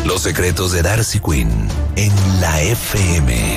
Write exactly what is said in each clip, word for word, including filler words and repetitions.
Los secretos de Darcy Quinn en la F M.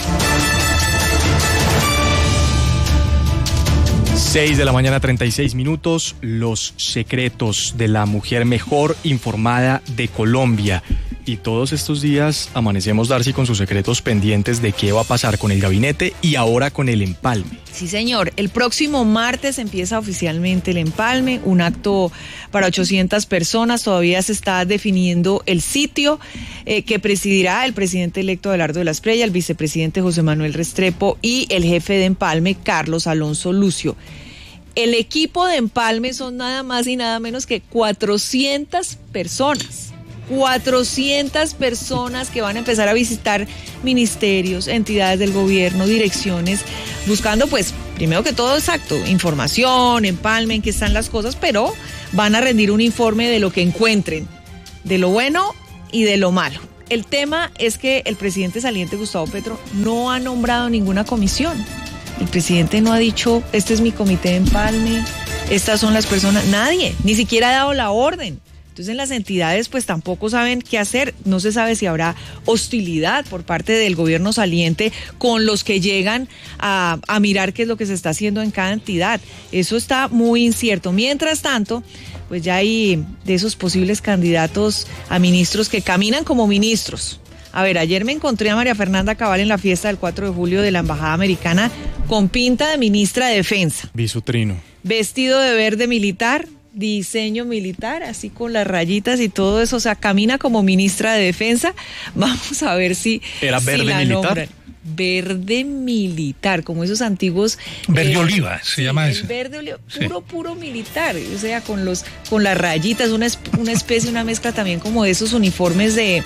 seis de la mañana, treinta y seis minutos. Los secretos de la mujer mejor informada de Colombia. Y todos estos días amanecemos, Darcy, con sus secretos pendientes de qué va a pasar con el gabinete y ahora con el empalme. Sí, señor. El próximo martes empieza oficialmente el empalme, un acto para ochocientas personas. Todavía se está definiendo el sitio eh, que presidirá el presidente electo Abelardo de la Espriella, el vicepresidente José Manuel Restrepo y el jefe de empalme, Carlos Alonso Lucio. El equipo de empalme son nada más y nada menos que cuatrocientas personas. cuatrocientas personas que van a empezar a visitar ministerios, entidades del gobierno, direcciones, buscando pues, primero que todo, exacto, información, empalme, en qué están las cosas, pero van a rendir un informe de lo que encuentren, de lo bueno y de lo malo. El tema es que el presidente saliente, Gustavo Petro, no ha nombrado ninguna comisión. El presidente no ha dicho, este es mi comité de empalme, estas son las personas, nadie, ni siquiera ha dado la orden. Entonces las entidades pues tampoco saben qué hacer, no se sabe si habrá hostilidad por parte del gobierno saliente con los que llegan a, a mirar qué es lo que se está haciendo en cada entidad. Eso está muy incierto. Mientras tanto, pues ya hay de esos posibles candidatos a ministros que caminan como ministros. A ver, ayer me encontré a María Fernanda Cabal en la fiesta del cuatro de julio de la Embajada Americana con pinta de ministra de Defensa. Vi su trino. Vestido de verde militar, diseño militar, así con las rayitas y todo eso, o sea, camina como ministra de Defensa. Vamos a ver si ¿Era si verde la militar? nombran. Verde militar, como esos antiguos verde eh, oliva se sí, llama el ese. Verde oliva, Sí. puro puro militar, o sea, con los con las rayitas, una, una especie, una mezcla también como de esos uniformes de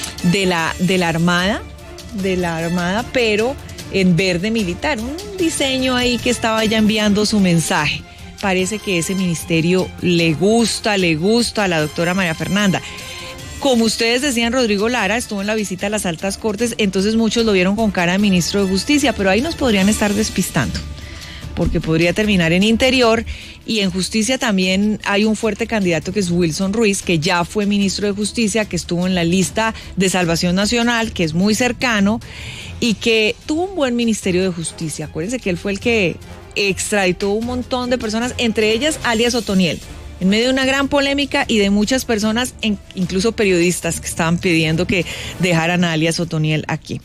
de la de la Armada, de la Armada, pero en verde militar, un diseño ahí que estaba ya enviando su mensaje. Parece que ese ministerio le gusta, le gusta a la doctora María Fernanda. Como ustedes decían, Rodrigo Lara estuvo en la visita a las altas cortes, entonces muchos lo vieron con cara de ministro de Justicia, pero ahí nos podrían estar despistando, porque podría terminar en Interior, y en Justicia también hay un fuerte candidato que es Wilson Ruiz, que ya fue ministro de Justicia, que estuvo en la lista de Salvación Nacional, que es muy cercano, y que tuvo un buen ministerio de Justicia. Acuérdense que él fue el que extraditó un montón de personas, entre ellas alias Otoniel, en medio de una gran polémica y de muchas personas, incluso periodistas, que estaban pidiendo que dejaran a alias Otoniel aquí.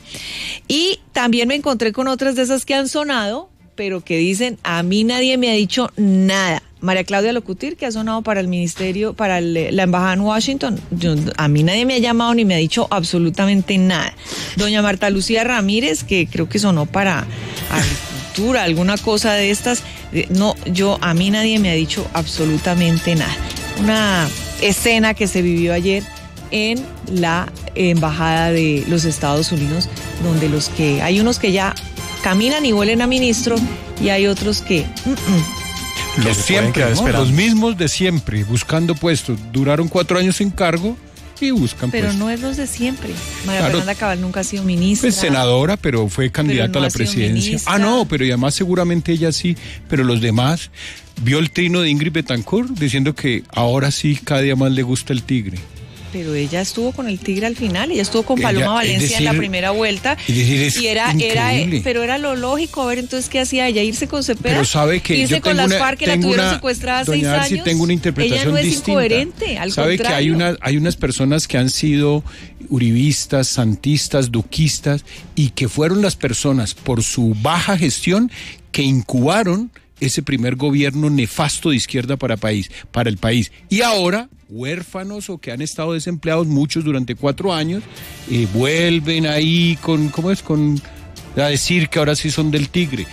Y también me encontré con otras de esas que han sonado, pero que dicen, a mí nadie me ha dicho nada. María Claudia Locutir, que ha sonado para el ministerio, para el, la embajada en Washington, yo, a mí nadie me ha llamado ni me ha dicho absolutamente nada. Doña Marta Lucía Ramírez, que creo que sonó para agricultura, alguna cosa de estas, no, yo, a mí nadie me ha dicho absolutamente nada. Una escena que se vivió ayer en la embajada de los Estados Unidos, donde los que, hay unos que ya caminan y huelen a ministro y hay otros que... Mm, mm. Los siempre, ¿no? Los mismos de siempre, buscando puestos. Duraron cuatro años en cargo y buscan pero puestos. no es los de siempre. María Claro. Fernanda Cabal nunca ha sido ministra. Pues senadora, pero fue candidata no a la ha sido presidencia. ministra. Ah, no, pero y además seguramente ella sí, pero los demás. Vio el trino de Ingrid Betancourt diciendo que ahora sí cada día más le gusta el tigre. Pero ella estuvo con el Tigre al final, ella estuvo con Ella, Paloma es Valencia decir, en la primera vuelta. es decir, es y era, era, increíble. pero era lo lógico. A ver, entonces, ¿qué hacía ella? ¿Irse con Cepeda? Pero sabe que irse yo con tengo las una, FARC que la tengo tuvieron una- secuestrada doña seis Darcy, años. tengo una interpretación ella no es distinta. incoherente, al sabe contrario. que hay una, hay unas personas que han sido uribistas, santistas, duquistas y que fueron las personas por su baja gestión que incubaron ese primer gobierno nefasto de izquierda para país, para el país. Y ahora huérfanos o que han estado desempleados muchos durante cuatro años, eh, vuelven ahí con, ¿cómo es? Con a decir que ahora sí son del tigre.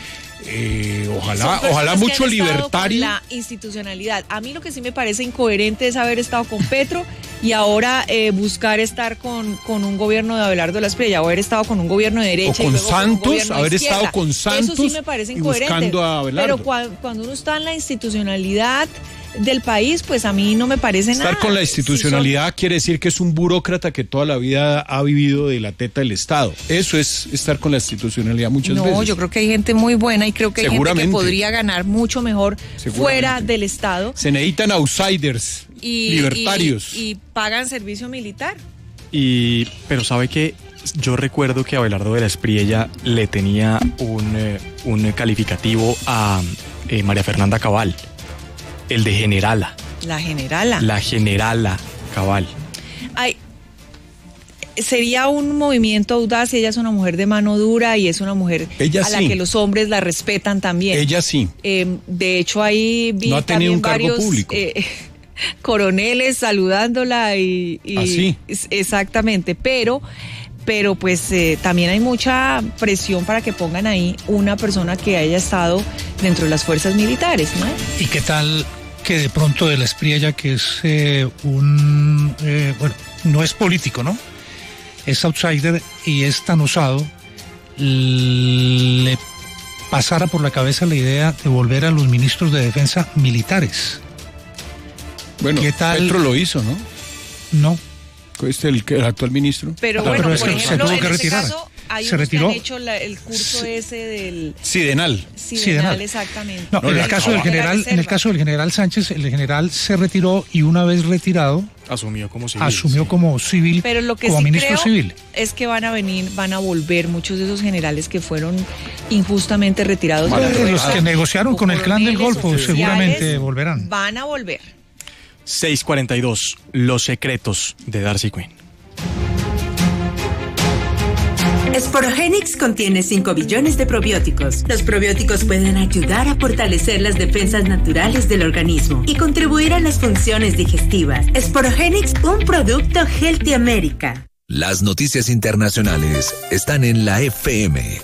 Eh, ojalá, Son ojalá personas mucho que han estado libertario. con la institucionalidad. A mí lo que sí me parece incoherente es haber estado con Petro y ahora eh, buscar estar con, con un gobierno de Abelardo de la Espriella, o haber estado con un gobierno de derecha O con y luego con un Santos, gobierno de haber izquierda. estado con Santos Eso sí me parece y incoherente. buscando a Abelardo. Pero cua- cuando uno está en la institucionalidad del país, pues a mí no me parece Estar nada. con la Si institucionalidad quiere decir que es un burócrata que toda la vida ha vivido de la teta del Estado. Eso es estar con la institucionalidad muchas no, veces. No, yo creo que hay gente muy buena y creo que hay gente que Seguramente. podría ganar mucho mejor Seguramente. fuera del Estado. Se necesitan outsiders, Y, libertarios. y, y pagan servicio militar. Y, pero sabe que yo recuerdo que Abelardo de la Espriella le tenía un, eh, un calificativo a eh, María Fernanda Cabal, el de generala. La generala. La generala Cabal. Ay, sería un movimiento audaz y ella es una mujer de mano dura y es una mujer ella a sí. la que los hombres la respetan también. Ella sí. Eh, de hecho, ahí vi no ha tenido también un cargo varios público. Eh, coroneles saludándola y, y Así. Exactamente, pero pero pues eh, también hay mucha presión para que pongan ahí una persona que haya estado dentro de las fuerzas militares, ¿no? ¿Y qué tal que de pronto de la Espriella, que es eh, un eh, bueno, no es político, ¿no? Es outsider y es tan osado, le pasara por la cabeza la idea de volver a los ministros de defensa militares? Bueno, ¿qué tal? Petro lo hizo, ¿no? No. Este, el, el actual ministro. Pero Ah, bueno, pero es por que se ejemplo, tuvo en que este retirar. caso hay Se unos retiró. que han hecho la, el curso ese del Sidenal. Sidenal, Sidenal. exactamente. No, No, en la- el caso del de la general, en el reserva. caso del general Sánchez, el general se retiró y una vez retirado Asumió como civil. asumió sí. como civil, Pero lo que como sí ministro creo civil. es que van a venir, van a volver muchos de esos generales que fueron injustamente retirados. Van a de la volver. Los fuerza, que negociaron o con el clan del coroneles, Golfo oficiales, seguramente volverán. Van a volver. seis cuarenta y dos, los secretos de Darcy Quinn. Sporogenix contiene cinco billones de probióticos. Los probióticos pueden ayudar a fortalecer las defensas naturales del organismo y contribuir a las funciones digestivas. Sporogenix, un producto Healthy America. Las noticias internacionales están en la F M.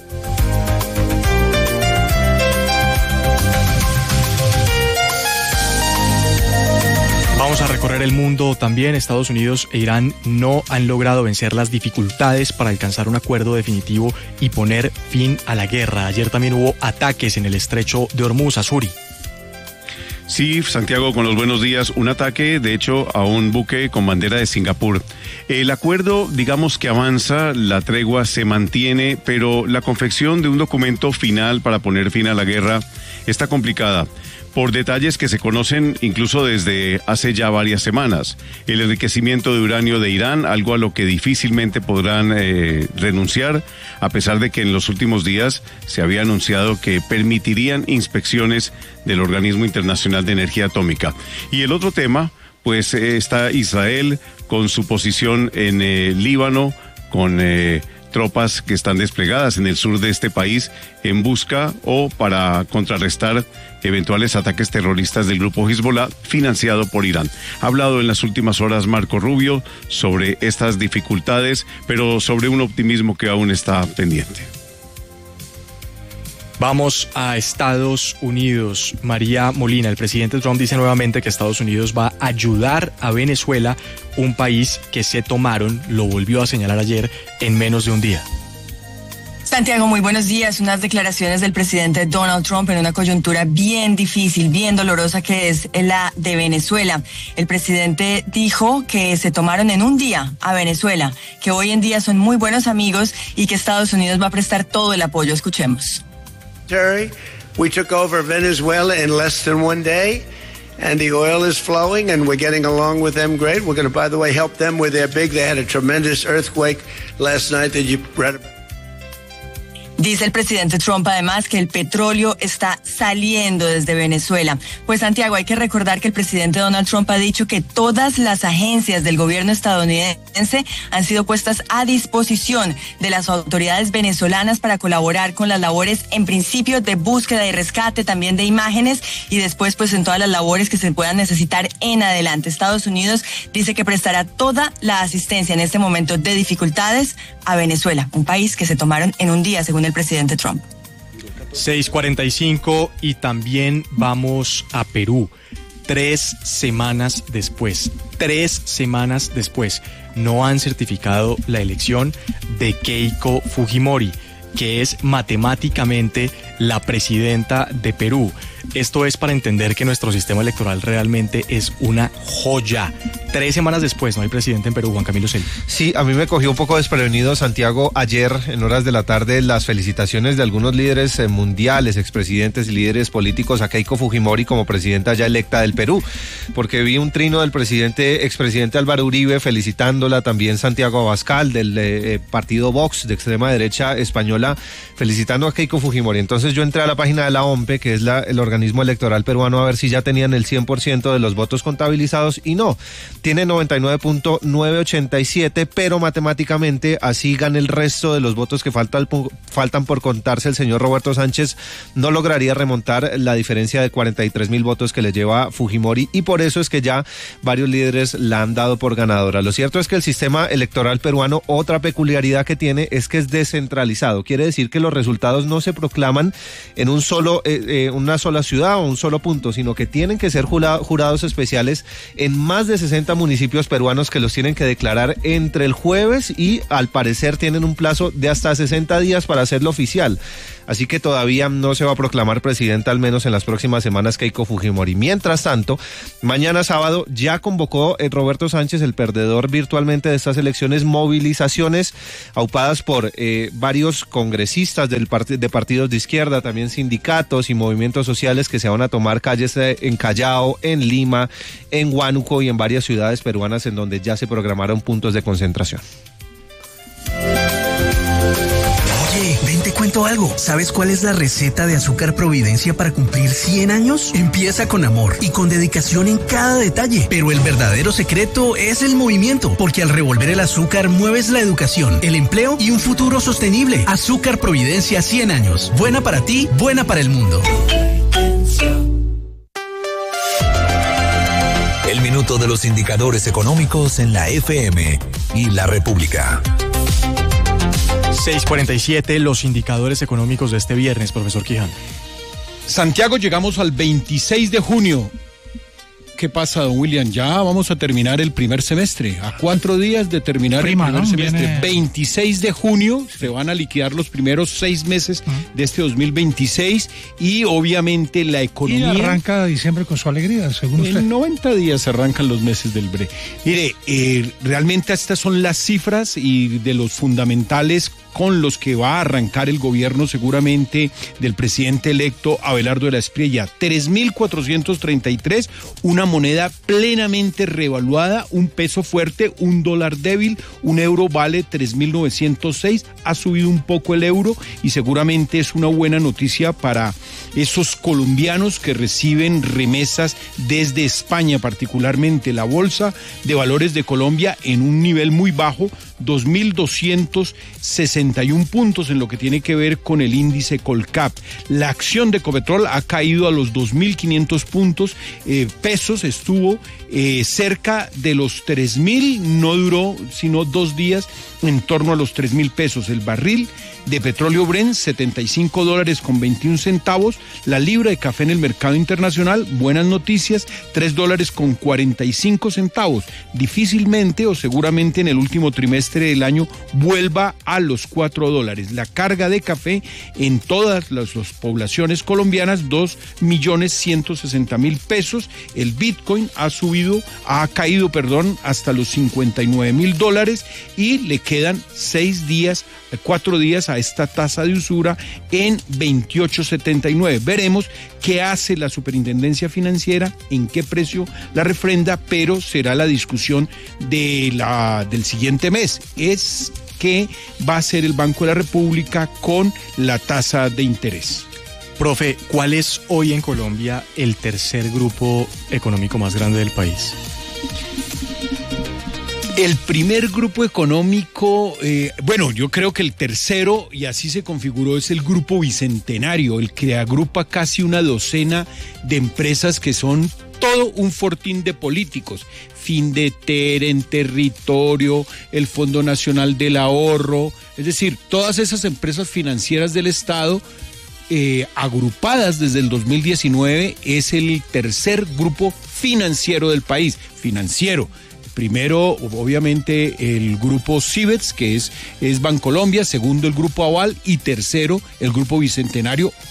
Vamos a recorrer el mundo también. Estados Unidos e Irán no han logrado vencer las dificultades para alcanzar un acuerdo definitivo y poner fin a la guerra. Ayer también hubo ataques en el estrecho de Hormuz, Azuri. Sí, Santiago, con los buenos días. Un ataque, de hecho, a un buque con bandera de Singapur. El acuerdo, digamos que avanza, la tregua se mantiene, pero la confección de un documento final para poner fin a la guerra está complicada, por detalles que se conocen incluso desde hace ya varias semanas. El enriquecimiento de uranio de Irán, algo a lo que difícilmente podrán eh, renunciar, a pesar de que en los últimos días se había anunciado que permitirían inspecciones del Organismo Internacional de Energía Atómica. Y el otro tema, pues eh, está Israel con su posición en eh, Líbano, con Eh, tropas que están desplegadas en el sur de este país en busca o para contrarrestar eventuales ataques terroristas del grupo Hezbollah financiado por Irán. Ha hablado en las últimas horas Marco Rubio sobre estas dificultades, pero sobre un optimismo que aún está pendiente. Vamos a Estados Unidos. María Molina, el presidente Trump dice nuevamente que Estados Unidos va a ayudar a Venezuela, un país que se tomaron, lo volvió a señalar ayer, en menos de un día. Santiago, muy buenos días. Unas declaraciones del presidente Donald Trump en una coyuntura bien difícil, bien dolorosa, que es la de Venezuela. El presidente dijo que se tomaron en un día a Venezuela, que hoy en día son muy buenos amigos y que Estados Unidos va a prestar todo el apoyo. Escuchemos. We took over Venezuela in less than one day, and the oil is flowing, and we're getting along with them great. We're going to, by the way, help them with their big, they had a tremendous earthquake last night that you read about. Dice el presidente Trump además que el petróleo está saliendo desde Venezuela. Pues Santiago, hay que recordar que el presidente Donald Trump ha dicho que todas las agencias del gobierno estadounidense han sido puestas a disposición de las autoridades venezolanas para colaborar con las labores, en principio, de búsqueda y rescate, también de imágenes, y después pues en todas las labores que se puedan necesitar en adelante. Estados Unidos dice que prestará toda la asistencia en este momento de dificultades a Venezuela, un país que se tomaron en un día, según el presidente Trump. seis cuarenta y cinco y también vamos a Perú. Tres semanas después, tres semanas después, no han certificado la elección de Keiko Fujimori, que es matemáticamente la presidenta de Perú. Esto es para entender que nuestro sistema electoral realmente es una joya. Tres semanas después no hay presidente en Perú, Juan Camilo Celi. Sí, a mí me cogió un poco desprevenido, Santiago, ayer en horas de la tarde las felicitaciones de algunos líderes eh, mundiales, expresidentes y líderes políticos a Keiko Fujimori como presidenta ya electa del Perú, porque vi un trino del presidente, expresidente Álvaro Uribe felicitándola, también Santiago Abascal del eh, partido Vox de extrema derecha española felicitando a Keiko Fujimori. Entonces yo entré a la página de la O M P, que es la, el organismo electoral peruano, a ver si ya tenían el cien por ciento de los votos contabilizados, y no, tiene noventa y nueve punto novecientos ochenta y siete, pero matemáticamente así gana el resto de los votos que faltan, faltan por contarse. El señor Roberto Sánchez no lograría remontar la diferencia de cuarenta y tres mil votos que le lleva Fujimori, y por eso es que ya varios líderes la han dado por ganadora. Lo cierto es que el sistema electoral peruano, otra peculiaridad que tiene es que es descentralizado. Quiere decir que los resultados no se proclaman en un solo, eh, eh, una sola ciudad o un solo punto, sino que tienen que ser jurado, jurados especiales en más de sesenta municipios peruanos que los tienen que declarar entre el jueves, y al parecer tienen un plazo de hasta sesenta días para hacerlo oficial. Así que todavía no se va a proclamar presidenta, al menos en las próximas semanas, Keiko Fujimori. Mientras tanto, mañana sábado ya convocó eh, Roberto Sánchez, el perdedor virtualmente de estas elecciones, movilizaciones aupadas por eh, varios congresistas del part- de partidos de izquierda, también sindicatos y movimientos sociales, que se van a tomar calles eh, en Callao, en Lima, en Huánuco y en varias ciudades peruanas en donde ya se programaron puntos de concentración. Ven, te cuento algo. ¿Sabes cuál es la receta de Azúcar Providencia para cumplir cien años? Empieza con amor y con dedicación en cada detalle. Pero el verdadero secreto es el movimiento, porque al revolver el azúcar mueves la educación, el empleo y un futuro sostenible. Azúcar Providencia cien años. Buena para ti, buena para el mundo. El minuto de los indicadores económicos en la F M y la República. seis cuarenta y siete, los indicadores económicos de este viernes, profesor Quijano. Santiago, llegamos al veintiséis de junio. ¿Qué pasa, don William? Ya vamos a terminar el primer semestre. A cuatro días de terminar Prima, el primer ¿no? semestre. Viene... veintiséis de junio se van a liquidar los primeros seis meses uh-huh. de este dos mil veintiséis, y obviamente la economía... Y arranca diciembre con su alegría, según usted. En noventa días arrancan los meses del B R E. Mire, eh, realmente estas son las cifras y de los fundamentales con los que va a arrancar el gobierno seguramente del presidente electo Abelardo de la Espriella. tres mil cuatrocientos treinta y tres, una moneda plenamente revaluada, un peso fuerte, un dólar débil, un euro vale tres mil novecientos seis, ha subido un poco el euro y seguramente es una buena noticia para esos colombianos que reciben remesas desde España, particularmente la Bolsa de Valores de Colombia en un nivel muy bajo, dos mil doscientos sesenta y uno puntos en lo que tiene que ver con el índice Colcap. La acción de Ecopetrol ha caído a los dos mil quinientos puntos, eh, pesos, estuvo eh, cerca de los tres mil, no duró sino dos días, en torno a los tres mil pesos. El barril de petróleo Brent, setenta y cinco dólares con veintiún centavos. La libra de café en el mercado internacional, buenas noticias, tres dólares con cuarenta y cinco centavos. Difícilmente o seguramente en el último trimestre del año vuelva a los cuatro dólares. La carga de café en todas las, las poblaciones colombianas, dos millones ciento sesenta mil pesos. El Bitcoin ha subido, ha caído, perdón, hasta los cincuenta y nueve mil dólares, y le quedan seis días, cuatro días a esta tasa de usura en veintiocho setenta y nueve. Veremos qué hace la Superintendencia Financiera, en qué precio la refrenda, pero será la discusión de la, del siguiente mes. Es qué va a hacer el Banco de la República con la tasa de interés. Profe, ¿cuál es hoy en Colombia el tercer grupo económico más grande del país? El primer grupo económico, eh, bueno, yo creo que el tercero, y así se configuró, es el Grupo Bicentenario, el que agrupa casi una docena de empresas que son todo un fortín de políticos. Findeter, En Territorio, el Fondo Nacional del Ahorro, es decir, todas esas empresas financieras del Estado eh, agrupadas desde el dos mil diecinueve, es el tercer grupo financiero del país, financiero. Primero, obviamente, el grupo Cibets, que es, es Bancolombia, segundo el grupo Aval y tercero el grupo Bicentenario,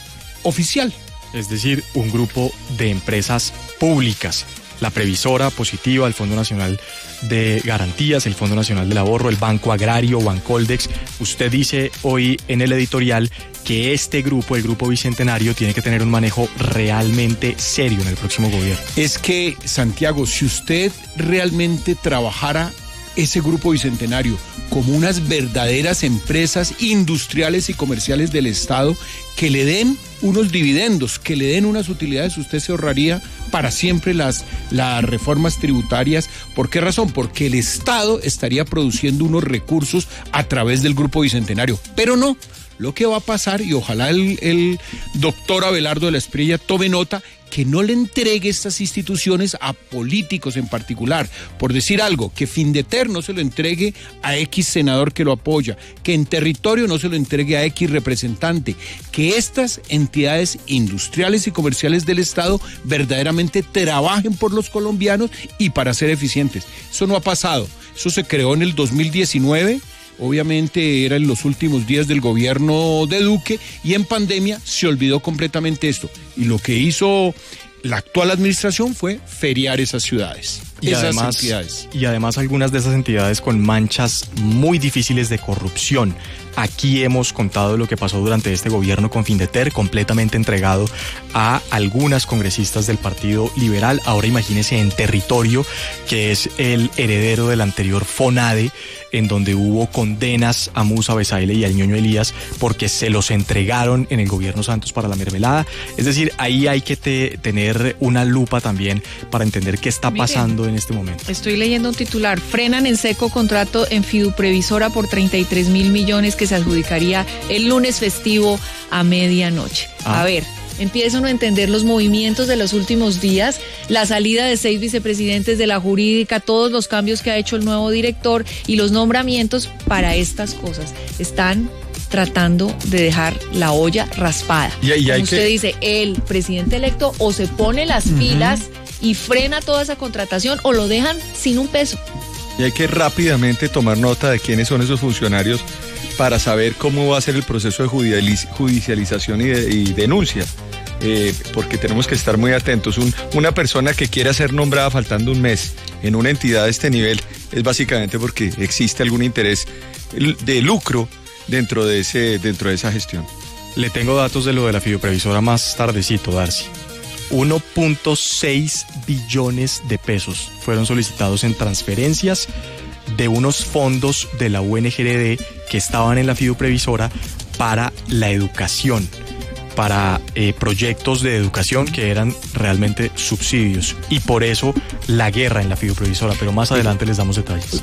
oficial. Es decir, un grupo de empresas públicas. La Previsora, Positiva, el Fondo Nacional de Garantías, el Fondo Nacional del Ahorro, el Banco Agrario, Bancoldex. Usted dice hoy en el editorial que este grupo, el Grupo Bicentenario, tiene que tener un manejo realmente serio en el próximo gobierno. Es que, Santiago, si usted realmente trabajara ese Grupo Bicentenario como unas verdaderas empresas industriales y comerciales del Estado que le den unos dividendos, que le den unas utilidades, usted se ahorraría para siempre las, las reformas tributarias. ¿Por qué razón? Porque el Estado estaría produciendo unos recursos a través del Grupo Bicentenario, pero no. Lo que va a pasar, y ojalá el, el doctor Abelardo de la Espriella tome nota, que no le entregue estas instituciones a políticos en particular. Por decir algo, que Findeter no se lo entregue a X senador que lo apoya, que en territorio no se lo entregue a X representante, que estas entidades industriales y comerciales del Estado verdaderamente trabajen por los colombianos y para ser eficientes. Eso no ha pasado. Eso se creó en el dos mil diecinueve. Obviamente era en los últimos días del gobierno de Duque y en pandemia se olvidó completamente esto. Y lo que hizo la actual administración fue feriar esas ciudades, y esas además, entidades. Y además algunas de esas entidades con manchas muy difíciles de corrupción. Aquí hemos contado lo que pasó durante este gobierno con Findeter, completamente entregado a algunas congresistas del Partido Liberal. Ahora imagínese en territorio, que es el heredero del anterior FONADE, en donde hubo condenas a Musa Besaile y al Ñoño Elías porque se los entregaron en el gobierno Santos para la mermelada. Es decir, ahí hay que te, tener una lupa también para entender qué está pasando Miren, en este momento. Estoy leyendo un titular: frenan en seco contrato en Fiduprevisora por treinta y tres mil millones que se adjudicaría el lunes festivo a medianoche. Ah. A ver, empieza uno a entender los movimientos de los últimos días, la salida de seis vicepresidentes de la jurídica, todos los cambios que ha hecho el nuevo director y los nombramientos para estas cosas. Están tratando de dejar la olla raspada. Y, y Como hay usted que... dice, el presidente electo o se pone las uh-huh. pilas y frena toda esa contratación o lo dejan sin un peso. Y hay que rápidamente tomar nota de quiénes son esos funcionarios para saber cómo va a ser el proceso de judicialización y, de, y denuncia. Eh, porque tenemos que estar muy atentos. Un, una persona que quiera ser nombrada faltando un mes en una entidad de este nivel es básicamente porque existe algún interés de lucro dentro de, ese, dentro de esa gestión. Le tengo datos de lo de la Fiduprevisora más tardecito, Darcy. uno punto seis billones de pesos fueron solicitados en transferencias de unos fondos de la U N G R D que estaban en la Fiduprevisora para la educación, para eh, proyectos de educación que eran realmente subsidios, y por eso la guerra en la Fiduprevisora, pero más adelante les damos detalles.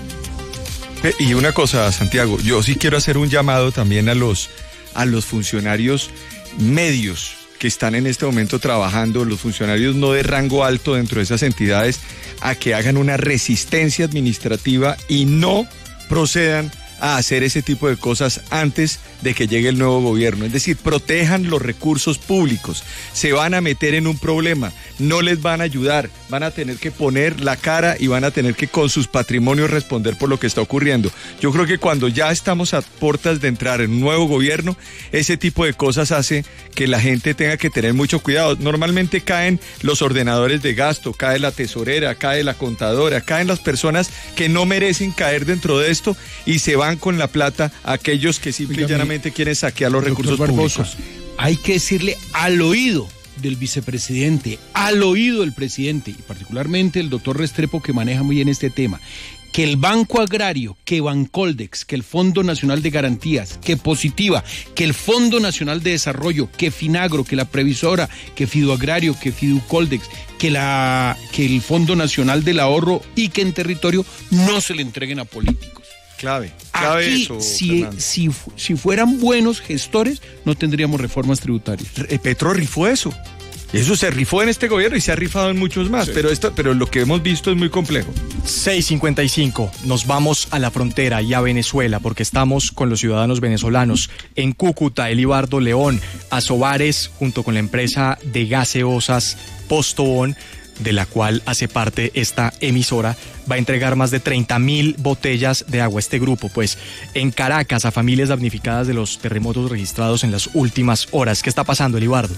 Y una cosa, Santiago, yo sí quiero hacer un llamado también a los, a los funcionarios medios que están en este momento trabajando, los funcionarios no de rango alto dentro de esas entidades, a que hagan una resistencia administrativa y no procedan a hacer ese tipo de cosas antes de que llegue el nuevo gobierno. Es decir, protejan los recursos públicos. Se van a meter en un problema, no les van a ayudar, van a tener que poner la cara y van a tener que con sus patrimonios responder por lo que está ocurriendo. Yo creo que cuando ya estamos a puertas de entrar en un nuevo gobierno, ese tipo de cosas hace que la gente tenga que tener mucho cuidado. Normalmente caen los ordenadores de gasto, cae la tesorera, cae la contadora, caen las personas que no merecen caer dentro de esto y se van con la plata a aquellos que simple y llanamente quieren saquear los recursos públicos. Hay que decirle al oído del vicepresidente, al oído del presidente, y particularmente el doctor Restrepo, que maneja muy bien este tema, que el Banco Agrario, que Bancoldex, que el Fondo Nacional de Garantías, que Positiva, que el Fondo Nacional de Desarrollo, que Finagro, que la Previsora, que Fiduagrario, que Fiducoldex, que, la, que el Fondo Nacional del Ahorro y que en territorio no se le entreguen a políticos. Clave, clave Aquí, eso, si, si, si fueran buenos gestores, no tendríamos reformas tributarias. Petro rifó eso. Eso se rifó en este gobierno y se ha rifado en muchos más, sí. pero, esto, pero lo que hemos visto es muy complejo. seis cincuenta y cinco, nos vamos a la frontera y a Venezuela, porque estamos con los ciudadanos venezolanos. En Cúcuta, Elibardo León, Asobares, junto con la empresa de gaseosas Postobón, de la cual hace parte esta emisora, va a entregar más de treinta mil botellas de agua. Este grupo, pues, en Caracas, a familias damnificadas de los terremotos registrados en las últimas horas. ¿Qué está pasando, Elibardo?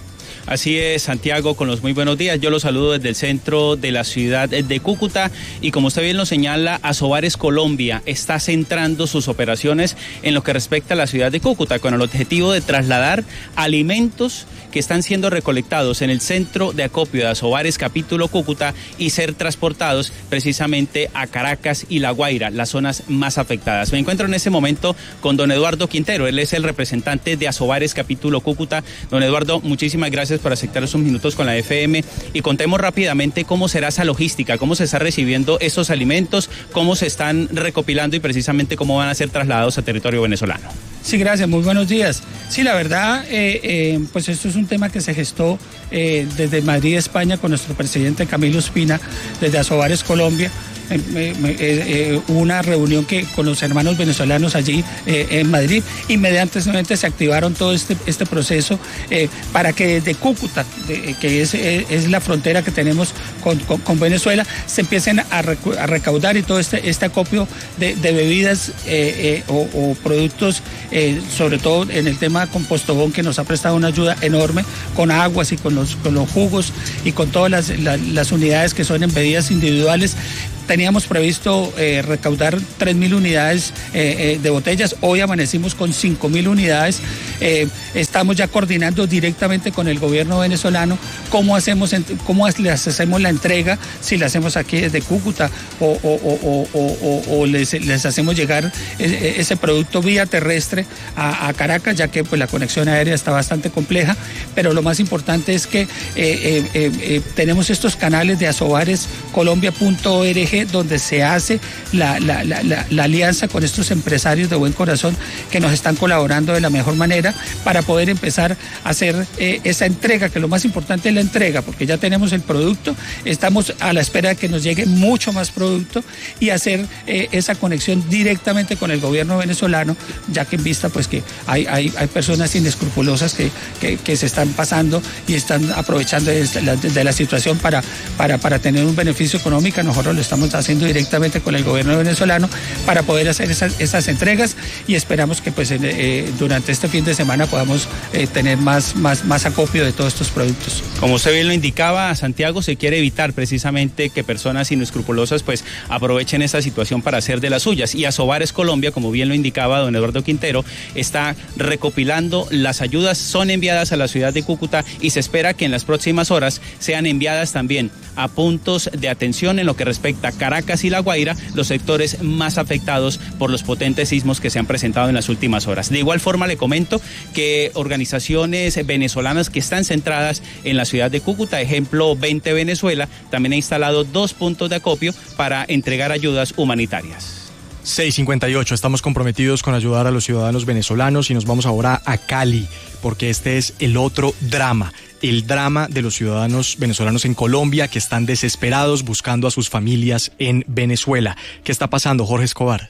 Así es, Santiago, con los muy buenos días. Yo los saludo desde el centro de la ciudad de Cúcuta y como usted bien lo señala, Asobares Colombia está centrando sus operaciones en lo que respecta a la ciudad de Cúcuta con el objetivo de trasladar alimentos que están siendo recolectados en el centro de acopio de Asobares capítulo Cúcuta y ser transportados precisamente a Caracas y La Guaira, las zonas más afectadas. Me encuentro en este momento con don Eduardo Quintero, él es el representante de Asobares capítulo Cúcuta. Don Eduardo, muchísimas gracias por aceptar esos minutos con la F M y contemos rápidamente cómo será esa logística, cómo se está recibiendo esos alimentos, cómo se están recopilando y precisamente cómo van a ser trasladados a territorio venezolano. Sí, gracias, muy buenos días. Sí, la verdad, eh, eh, pues esto es un tema que se gestó eh, desde Madrid, España, con nuestro presidente Camilo Espina, desde Asobares Colombia. Eh, eh, eh, una reunión que con los hermanos venezolanos allí eh, en Madrid, inmediatamente se activaron todo este, este proceso eh, para que desde Cúcuta, de, que es, eh, es la frontera que tenemos con, con, con Venezuela, se empiecen a, recu a recaudar y todo este, este acopio de, de bebidas eh, eh, o, o productos, eh, sobre todo en el tema compostobón, que nos ha prestado una ayuda enorme con aguas y con los, con los jugos y con todas las, las, las unidades que son en bebidas individuales. Teníamos previsto eh, recaudar tres mil unidades eh, eh, de botellas, hoy amanecimos con cinco mil unidades, eh, estamos ya coordinando directamente con el gobierno venezolano cómo hacemos, cómo les hacemos la entrega, si la hacemos aquí desde Cúcuta o, o, o, o, o, o les, les hacemos llegar ese producto vía terrestre a, a Caracas, ya que pues, la conexión aérea está bastante compleja, pero lo más importante es que eh, eh, eh, tenemos estos canales de asobares colombia punto org donde se hace la, la, la, la, la alianza con estos empresarios de buen corazón que nos están colaborando de la mejor manera para poder empezar a hacer eh, esa entrega, que lo más importante es la entrega, porque ya tenemos el producto, estamos a la espera de que nos llegue mucho más producto y hacer eh, esa conexión directamente con el gobierno venezolano, ya que en vista pues que hay, hay, hay personas inescrupulosas que, que, que se están pasando y están aprovechando de la, de la situación para, para, para tener un beneficio económico. Nosotros lo estamos haciendo directamente con el gobierno venezolano para poder hacer esas, esas entregas y esperamos que pues eh, durante este fin de semana podamos eh, tener más, más, más acopio de todos estos productos. Como usted bien lo indicaba, Santiago, se quiere evitar precisamente que personas inescrupulosas pues aprovechen esta situación para hacer de las suyas, y Asobares Colombia, como bien lo indicaba don Eduardo Quintero, está recopilando las ayudas, son enviadas a la ciudad de Cúcuta y se espera que en las próximas horas sean enviadas también a puntos de atención en lo que respecta a Caracas y La Guaira, los sectores más afectados por los potentes sismos que se han presentado en las últimas horas. De igual forma le comento que organizaciones venezolanas que están centradas en la ciudad de Cúcuta, ejemplo veinte Venezuela, también ha instalado dos puntos de acopio para entregar ayudas humanitarias. seis cincuenta y ocho, estamos comprometidos con ayudar a los ciudadanos venezolanos y nos vamos ahora a Cali, porque este es el otro drama. El drama de los ciudadanos venezolanos en Colombia que están desesperados buscando a sus familias en Venezuela. ¿Qué está pasando, Jorge Escobar?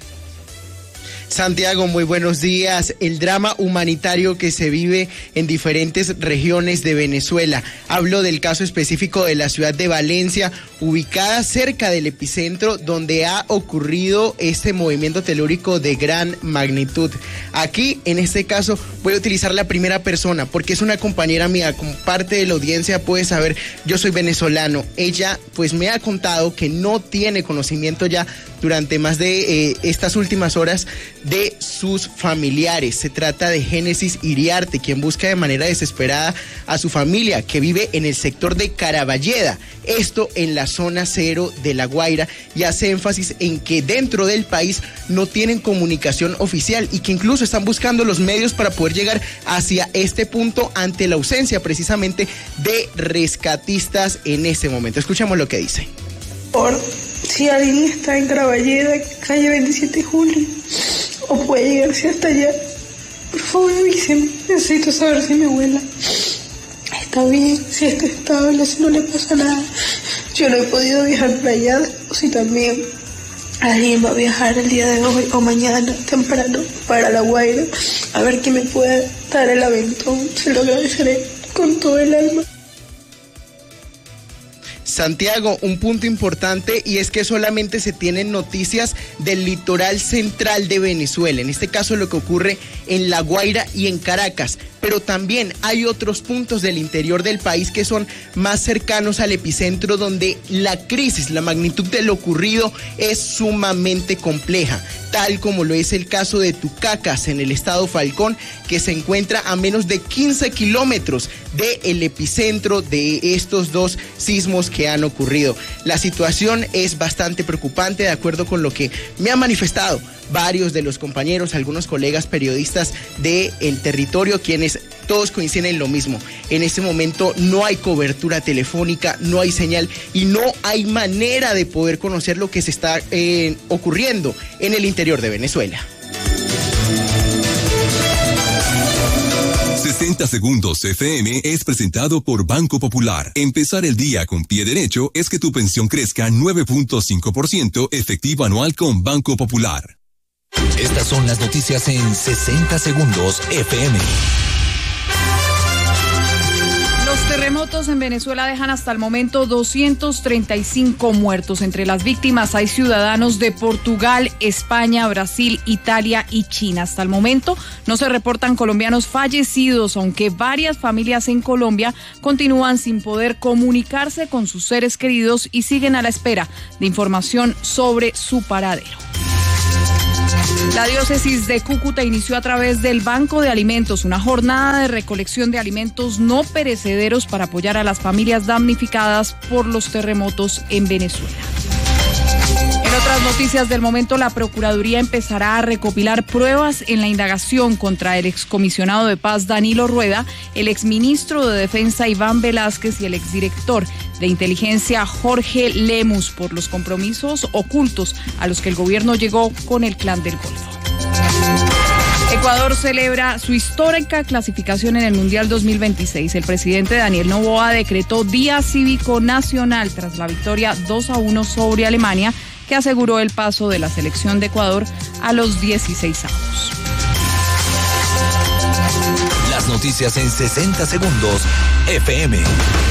Santiago, muy buenos días. El drama humanitario que se vive en diferentes regiones de Venezuela. Hablo del caso específico de la ciudad de Valencia, ubicada cerca del epicentro donde ha ocurrido este movimiento telúrico de gran magnitud. Aquí, en este caso, voy a utilizar la primera persona porque es una compañera mía, como parte de la audiencia puede saber, yo soy venezolano. Ella, pues, me ha contado que no tiene conocimiento ya durante más de eh, estas últimas horas de sus familiares. Se trata de Génesis Iriarte, quien busca de manera desesperada a su familia, que vive en el sector de Caraballeda, esto en la zona cero de La Guaira, y hace énfasis en que dentro del país no tienen comunicación oficial y que incluso están buscando los medios para poder llegar hacia este punto ante la ausencia precisamente de rescatistas en este momento. Escuchemos lo que dice. Por si alguien está en Caraballeda, calle veintisiete de julio, o puede llegarse hasta allá, por favor avísenme. Necesito saber si mi abuela está bien, si está estable, si no le pasa nada. Yo no he podido viajar para allá, o si también alguien va a viajar el día de hoy o mañana temprano para La Guaira, a ver quién me puede dar el aventón. Se lo agradeceré con todo el alma. Santiago, un punto importante y es que solamente se tienen noticias del litoral central de Venezuela, en este caso lo que ocurre en La Guaira y en Caracas, pero también hay otros puntos del interior del país que son más cercanos al epicentro donde la crisis, la magnitud de lo ocurrido es sumamente compleja, tal como lo es el caso de Tucacas en el estado Falcón, que se encuentra a menos de quince kilómetros del epicentro de estos dos sismos que han ocurrido. La situación es bastante preocupante, de acuerdo con lo que me han manifestado varios de los compañeros, algunos colegas periodistas del territorio, quienes todos coinciden en lo mismo. En este momento no hay cobertura telefónica, no hay señal y no hay manera de poder conocer lo que se está eh, ocurriendo en el interior de Venezuela. sesenta Segundos F M es presentado por Banco Popular. Empezar el día con pie derecho es que tu pensión crezca nueve punto cinco por ciento efectivo anual con Banco Popular. Estas son las noticias en sesenta Segundos F M. Los terremotos en Venezuela dejan hasta el momento doscientos treinta y cinco muertos. Entre las víctimas hay ciudadanos de Portugal, España, Brasil, Italia y China. Hasta el momento no se reportan colombianos fallecidos, aunque varias familias en Colombia continúan sin poder comunicarse con sus seres queridos y siguen a la espera de información sobre su paradero. La diócesis de Cúcuta inició a través del Banco de Alimentos una jornada de recolección de alimentos no perecederos para apoyar a las familias damnificadas por los terremotos en Venezuela. En otras noticias del momento, la Procuraduría empezará a recopilar pruebas en la indagación contra el excomisionado de paz Danilo Rueda, el exministro de Defensa Iván Velázquez y el exdirector de inteligencia Jorge Lemus por los compromisos ocultos a los que el gobierno llegó con el Clan del Golfo. Ecuador celebra su histórica clasificación en el Mundial dos mil veintiséis. El presidente Daniel Noboa decretó Día Cívico Nacional tras la victoria dos a uno sobre Alemania, que aseguró el paso de la selección de Ecuador a los dieciseisavos. Las noticias en sesenta Segundos F M.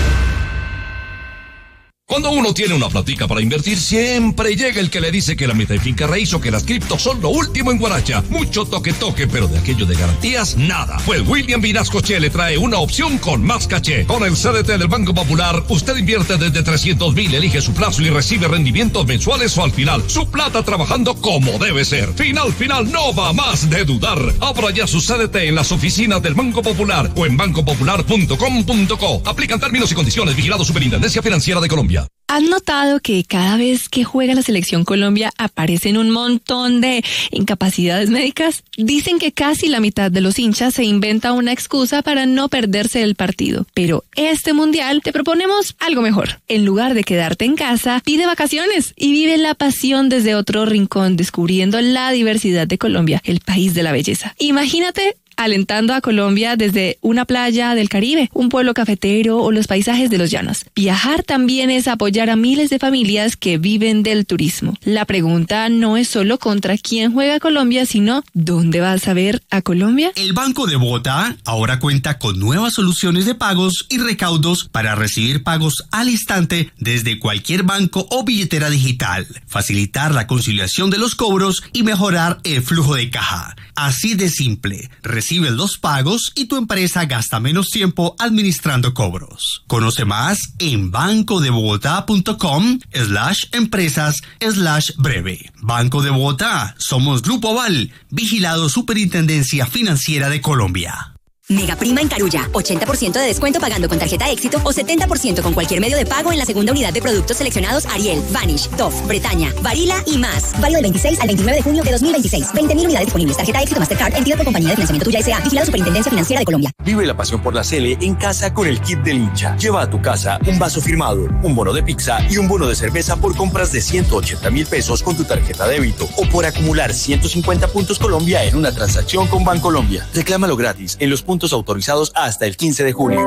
Cuando uno tiene una platica para invertir, siempre llega el que le dice que la meta en finca raíz o que las criptos son lo último en Guaracha. Mucho toque toque, pero de aquello de garantías, nada. Pues William Vinasco Che le trae una opción con más caché. Con el C D T del Banco Popular, usted invierte desde trescientos mil, elige su plazo y recibe rendimientos mensuales o al final. Su plata trabajando como debe ser. Final, final, no va más de dudar. Abra ya su C D T en las oficinas del Banco Popular o en banco popular punto com punto co. Aplican términos y condiciones. Vigilado Superintendencia Financiera de Colombia. ¿Han notado que cada vez que juega la Selección Colombia aparecen un montón de incapacidades médicas? Dicen que casi la mitad de los hinchas se inventa una excusa para no perderse el partido. Pero este mundial te proponemos algo mejor. En lugar de quedarte en casa, pide vacaciones y vive la pasión desde otro rincón, descubriendo la diversidad de Colombia, el país de la belleza. Imagínate alentando a Colombia desde una playa del Caribe, un pueblo cafetero o los paisajes de los llanos. Viajar también es apoyar a miles de familias que viven del turismo. La pregunta no es solo contra quién juega Colombia, sino ¿dónde vas a ver a Colombia? El Banco de Bogotá ahora cuenta con nuevas soluciones de pagos y recaudos para recibir pagos al instante desde cualquier banco o billetera digital, facilitar la conciliación de los cobros y mejorar el flujo de caja. Así de simple. Recibe los pagos y tu empresa gasta menos tiempo administrando cobros. Conoce más en bancodebogotá.com slash empresas slash breve. Banco de Bogotá, somos Grupo Aval, vigilado Superintendencia Financiera de Colombia. Mega prima en Carulla, ochenta por ciento de descuento pagando con tarjeta Éxito o setenta por ciento con cualquier medio de pago en la segunda unidad de productos seleccionados Ariel, Vanish, Dove, Bretaña, Barilla y más. Válido del veintiséis al veintinueve de junio de dos mil veintiséis. veinte mil unidades disponibles. Tarjeta Éxito Mastercard, entidad por compañía de financiamiento tuya S A. Vigilado Superintendencia Financiera de Colombia. Vive la pasión por la Cele en casa con el kit del hincha. Lleva a tu casa un vaso firmado, un bono de pizza y un bono de cerveza por compras de ciento ochenta mil pesos con tu tarjeta débito o por acumular ciento cincuenta puntos Colombia en una transacción con Bancolombia. Reclámalo gratis en los puntos autorizados hasta el quince de junio.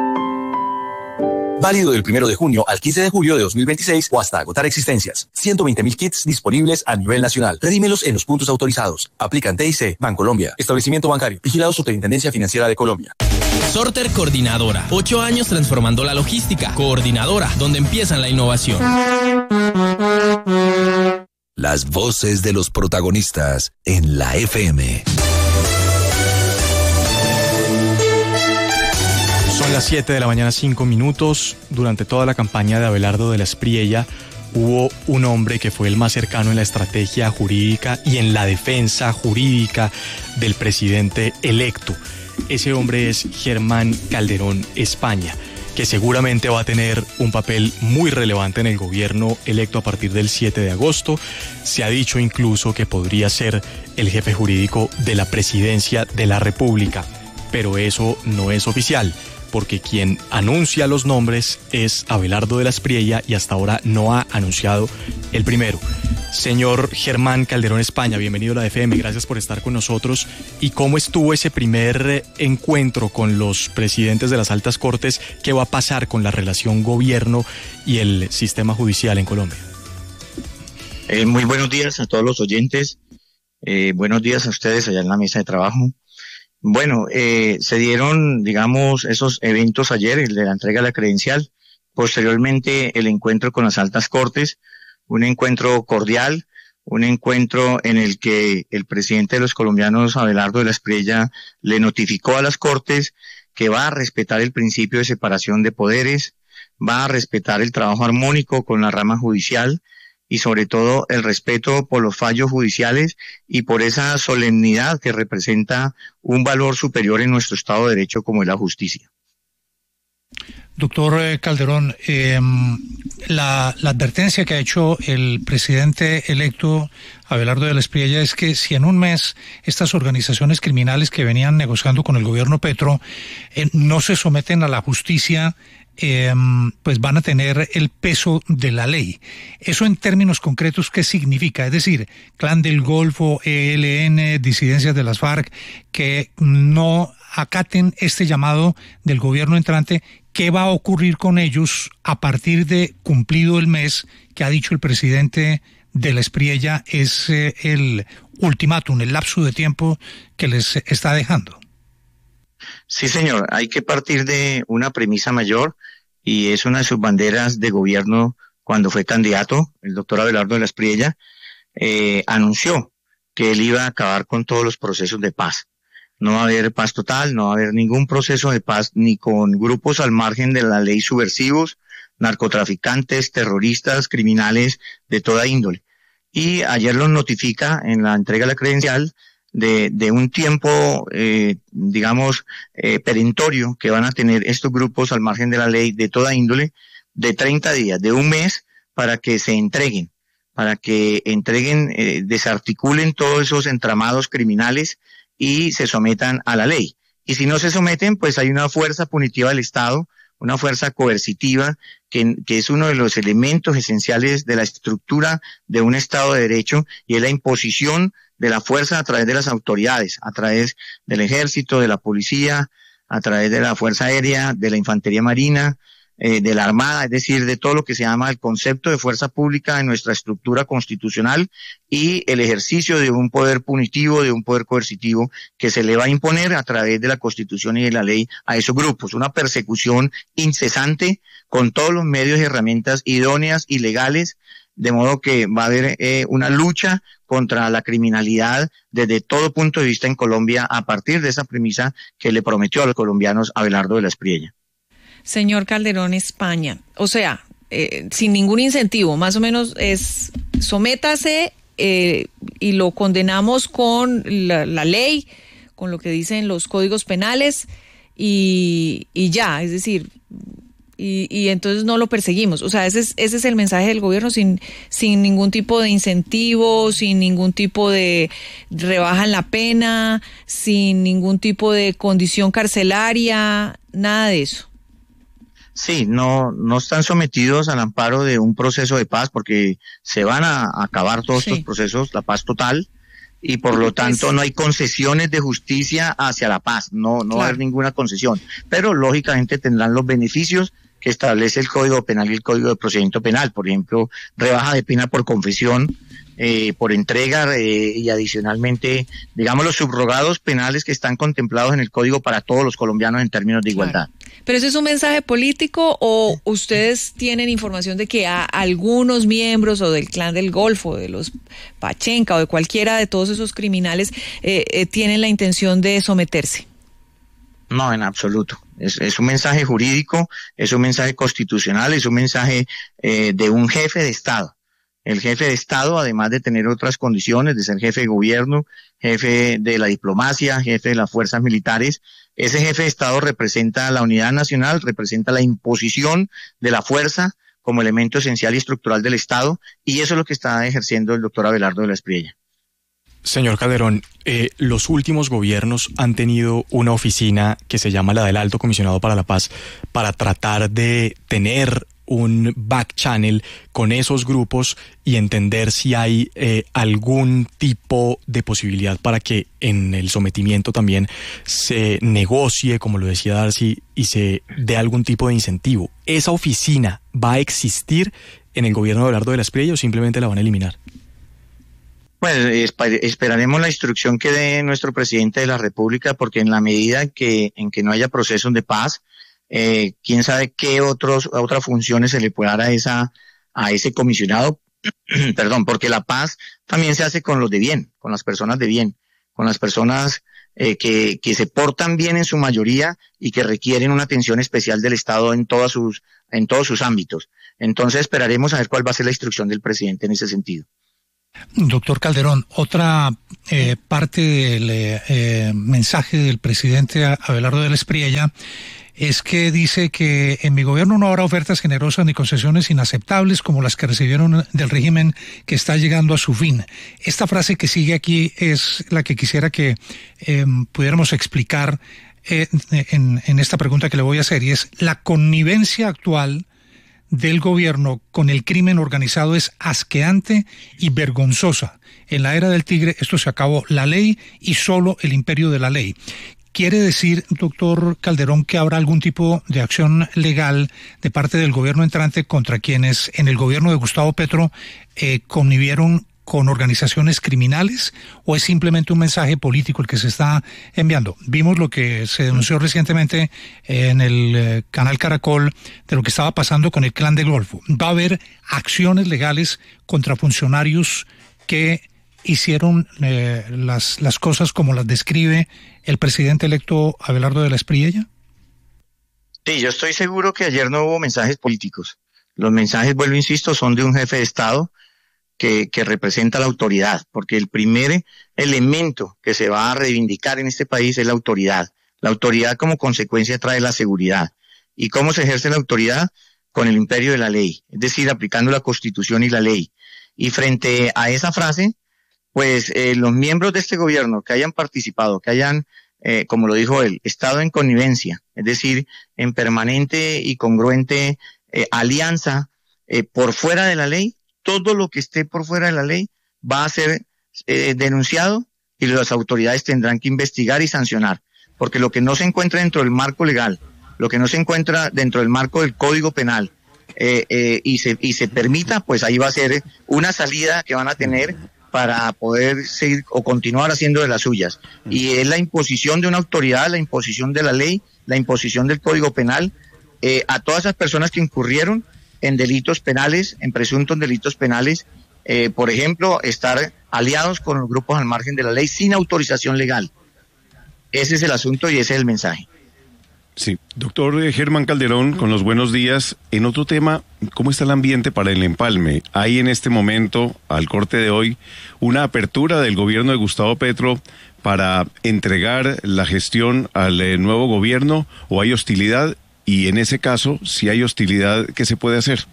Válido del primero de junio al quince de julio de dos mil veintiséis o hasta agotar existencias. ciento veinte mil kits disponibles a nivel nacional. Redímelos en los puntos autorizados. Aplican T I C, Bancolombia. Establecimiento bancario. Vigilado Superintendencia Financiera de Colombia. Sorter Coordinadora, ocho años transformando la logística. Coordinadora, donde empiezan la innovación. Las voces de los protagonistas en la F M. Son las siete de la mañana, cinco minutos. Durante toda la campaña de Abelardo de la Espriella hubo un hombre que fue el más cercano en la estrategia jurídica y en la defensa jurídica del presidente electo. Ese hombre es Germán Calderón España, que seguramente va a tener un papel muy relevante en el gobierno electo a partir del siete de agosto. Se ha dicho incluso que podría ser el jefe jurídico de la presidencia de la República, pero eso no es oficial, porque quien anuncia los nombres es Abelardo de la Espriella y hasta ahora no ha anunciado el primero. Señor Germán Calderón España, bienvenido a la F M, gracias por estar con nosotros. ¿Y cómo estuvo ese primer encuentro con los presidentes de las altas cortes? ¿Qué va a pasar con la relación gobierno y el sistema judicial en Colombia? Eh, muy buenos días a todos los oyentes, eh, buenos días a ustedes allá en la mesa de trabajo. Bueno, eh, se dieron, digamos, esos eventos ayer, el de la entrega de la credencial, posteriormente el encuentro con las altas cortes, un encuentro cordial, un encuentro en el que el presidente de los colombianos, Abelardo de la Espriella, le notificó a las cortes que va a respetar el principio de separación de poderes, va a respetar el trabajo armónico con la rama judicial y sobre todo el respeto por los fallos judiciales y por esa solemnidad que representa un valor superior en nuestro Estado de Derecho como es la justicia. Doctor Calderón, eh, la, la advertencia que ha hecho el presidente electo Abelardo de la Espriella es que si en un mes estas organizaciones criminales que venían negociando con el gobierno Petro eh, no se someten a la justicia, eh, pues van a tener el peso de la ley. Eso en términos concretos, ¿qué significa? Es decir, Clan del Golfo, E L N, disidencias de las FARC, que no acaten este llamado del gobierno entrante. ¿Qué va a ocurrir con ellos a partir de cumplido el mes que ha dicho el presidente de la Espriella es eh, el ultimátum, el lapso de tiempo que les está dejando? Sí, señor, hay que partir de una premisa mayor y es una de sus banderas de gobierno cuando fue candidato, el doctor Abelardo de la Espriella, eh, anunció que él iba a acabar con todos los procesos de paz. No va a haber paz total, no va a haber ningún proceso de paz ni con grupos al margen de la ley subversivos, narcotraficantes, terroristas, criminales de toda índole. Y ayer los notifica en la entrega de la credencial de, de un tiempo, eh, digamos, eh, perentorio que van a tener estos grupos al margen de la ley de toda índole, de treinta días, de un mes, para que se entreguen, para que entreguen, eh, desarticulen todos esos entramados criminales y se sometan a la ley. Y si no se someten, pues hay una fuerza punitiva del Estado, una fuerza coercitiva, que, que es uno de los elementos esenciales de la estructura de un Estado de Derecho, y es la imposición de la fuerza a través de las autoridades, a través del Ejército, de la Policía, a través de la Fuerza Aérea, de la Infantería Marina, eh, de la Armada, es decir, de todo lo que se llama el concepto de fuerza pública en nuestra estructura constitucional, y el ejercicio de un poder punitivo, de un poder coercitivo que se le va a imponer a través de la Constitución y de la ley a esos grupos. Una persecución incesante con todos los medios y herramientas idóneas y legales, de modo que va a haber eh, una lucha contra la criminalidad desde todo punto de vista en Colombia a partir de esa premisa que le prometió a los colombianos Abelardo de la Espriella. Señor Calderón España, o sea, eh, sin ningún incentivo, más o menos es sométase eh, y lo condenamos con la, la ley, con lo que dicen los códigos penales y, y ya, es decir, y, y entonces no lo perseguimos. O sea, ese es, ese es el mensaje del gobierno, sin, sin ningún tipo de incentivo, sin ningún tipo de rebaja en la pena, sin ningún tipo de condición carcelaria, nada de eso. Sí, no, no están sometidos al amparo de un proceso de paz porque se van a acabar todos sí. estos procesos, la paz total, y por lo tanto no hay concesiones de justicia hacia la paz, no, no claro. va a haber ninguna concesión, pero lógicamente tendrán los beneficios que establece el Código Penal y el Código de Procedimiento Penal, por ejemplo, rebaja de pena por confesión, eh, por entrega eh, y adicionalmente, digamos, los subrogados penales que están contemplados en el Código para todos los colombianos en términos de igualdad. Claro. ¿Pero ese es un mensaje político o ustedes tienen información de que a algunos miembros o del Clan del Golfo, de los Pachenca o de cualquiera de todos esos criminales eh, eh, tienen la intención de someterse? No, en absoluto. Es, es un mensaje jurídico, es un mensaje constitucional, es un mensaje eh, de un jefe de Estado. El jefe de Estado, además de tener otras condiciones, de ser jefe de gobierno, jefe de la diplomacia, jefe de las fuerzas militares, ese jefe de Estado representa la unidad nacional, representa la imposición de la fuerza como elemento esencial y estructural del Estado, y eso es lo que está ejerciendo el doctor Abelardo de la Espriella. Señor Calderón, eh, los últimos gobiernos han tenido una oficina que se llama la del Alto Comisionado para la Paz para tratar de tener un back channel con esos grupos y entender si hay eh, algún tipo de posibilidad para que en el sometimiento también se negocie, como lo decía Darcy, y se dé algún tipo de incentivo. ¿Esa oficina va a existir en el gobierno de Abelardo de la Espriella o simplemente la van a eliminar? Pues esperaremos la instrucción que dé nuestro presidente de la República, porque en la medida que en que no haya procesos de paz, eh, quién sabe qué otros otras funciones se le puede dar a esa a ese comisionado, perdón, porque la paz también se hace con los de bien, con las personas de bien, con las personas eh, que que se portan bien en su mayoría y que requieren una atención especial del Estado en todas sus en todos sus ámbitos. Entonces esperaremos a ver cuál va a ser la instrucción del presidente en ese sentido. Doctor Calderón, otra eh, parte del eh, mensaje del presidente Abelardo de la Espriella es que dice que en mi gobierno no habrá ofertas generosas ni concesiones inaceptables como las que recibieron del régimen que está llegando a su fin. Esta frase que sigue aquí es la que quisiera que eh, pudiéramos explicar eh, en, en esta pregunta que le voy a hacer, y es: la connivencia actual del gobierno con el crimen organizado es asqueante y vergonzosa. En la era del tigre esto se acabó, la ley y solo el imperio de la ley. ¿Quiere decir, doctor Calderón, que habrá algún tipo de acción legal de parte del gobierno entrante contra quienes en el gobierno de Gustavo Petro eh, connivieron con organizaciones criminales, o es simplemente un mensaje político el que se está enviando? Vimos lo que se denunció recientemente en el eh, canal Caracol de lo que estaba pasando con el Clan del Golfo. ¿Va a haber acciones legales contra funcionarios que hicieron eh, las, las cosas como las describe el presidente electo Abelardo de la Espriella? Sí, yo estoy seguro que ayer no hubo mensajes políticos. Los mensajes, vuelvo, insisto, son de un jefe de Estado que, que representa la autoridad, porque el primer elemento que se va a reivindicar en este país es la autoridad. La autoridad como consecuencia trae la seguridad. ¿Y cómo se ejerce la autoridad? Con el imperio de la ley, es decir, aplicando la Constitución y la ley. Y frente a esa frase, pues eh, los miembros de este gobierno que hayan participado, que hayan, eh, como lo dijo él, estado en connivencia, es decir, en permanente y congruente eh, alianza eh, por fuera de la ley, todo lo que esté por fuera de la ley va a ser eh, denunciado y las autoridades tendrán que investigar y sancionar, porque lo que no se encuentra dentro del marco legal, lo que no se encuentra dentro del marco del Código Penal eh, eh, y, se, y se permita, pues ahí va a ser una salida que van a tener para poder seguir o continuar haciendo de las suyas. Y es la imposición de una autoridad, la imposición de la ley, la imposición del Código Penal eh, a todas esas personas que incurrieron en delitos penales, en presuntos delitos penales, eh, por ejemplo, estar aliados con los grupos al margen de la ley sin autorización legal. Ese es el asunto y ese es el mensaje. Sí, doctor Germán Calderón, con los buenos días. En otro tema, ¿cómo está el ambiente para el empalme? ¿Hay en este momento, al corte de hoy, una apertura del gobierno de Gustavo Petro para entregar la gestión al eh, nuevo gobierno, o hay hostilidad? Y en ese caso, si hay hostilidad, ¿qué se puede hacer?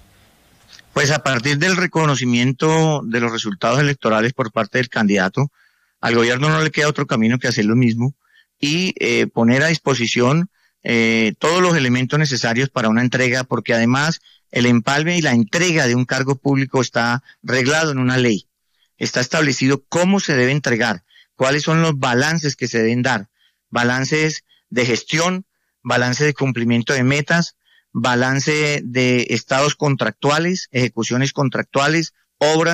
Pues a partir del reconocimiento de los resultados electorales por parte del candidato, al gobierno no le queda otro camino que hacer lo mismo y eh, poner a disposición eh, todos los elementos necesarios para una entrega, porque además el empalme y la entrega de un cargo público está reglado en una ley. Está establecido cómo se debe entregar, cuáles son los balances que se deben dar, balances de gestión, balance de cumplimiento de metas, balance de estados contractuales, ejecuciones contractuales, obras,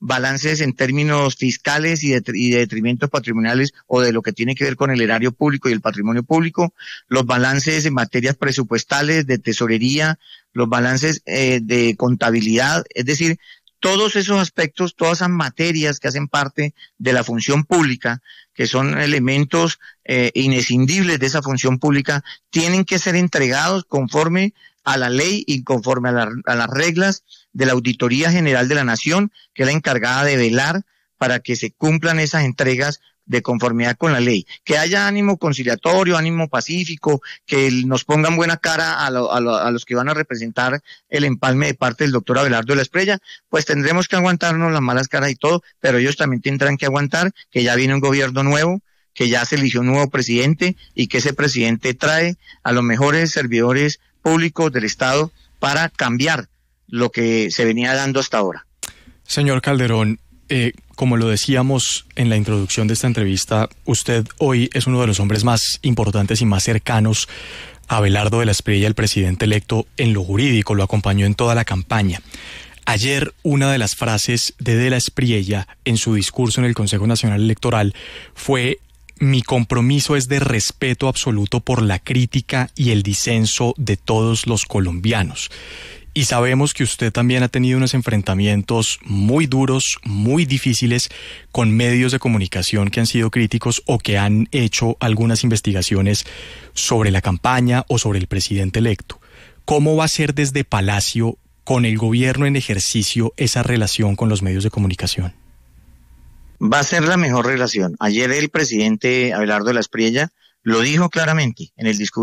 balances en términos fiscales y de, y de detrimento patrimoniales o de lo que tiene que ver con el erario público y el patrimonio público, los balances en materias presupuestales, de tesorería, los balances eh, de contabilidad, es decir, todos esos aspectos, todas esas materias que hacen parte de la función pública, que son elementos eh, inescindibles de esa función pública, tienen que ser entregados conforme a la ley y conforme a, la, a las reglas de la Auditoría General de la Nación, que es la encargada de velar para que se cumplan esas entregas de conformidad con la ley. Que haya ánimo conciliatorio, ánimo pacífico, que nos pongan buena cara a, lo, a, lo, a los que van a representar el empalme de parte del doctor Abelardo de la Espriella, pues tendremos que aguantarnos las malas caras y todo, pero ellos también tendrán que aguantar que ya viene un gobierno nuevo, que ya se eligió un nuevo presidente y que ese presidente trae a los mejores servidores públicos del Estado para cambiar lo que se venía dando hasta ahora. Señor Calderón, eh, como lo decíamos en la introducción de esta entrevista, usted hoy es uno de los hombres más importantes y más cercanos a Abelardo de la Espriella, el presidente electo, en lo jurídico, lo acompañó en toda la campaña. Ayer, una de las frases de De la Espriella en su discurso en el Consejo Nacional Electoral fue: mi compromiso es de respeto absoluto por la crítica y el disenso de todos los colombianos. Y sabemos que usted también ha tenido unos enfrentamientos muy duros, muy difíciles con medios de comunicación que han sido críticos o que han hecho algunas investigaciones sobre la campaña o sobre el presidente electo. ¿Cómo va a ser desde Palacio, con el gobierno en ejercicio, esa relación con los medios de comunicación? Va a ser la mejor relación. Ayer el presidente Abelardo de la Espriella lo dijo claramente en el discurso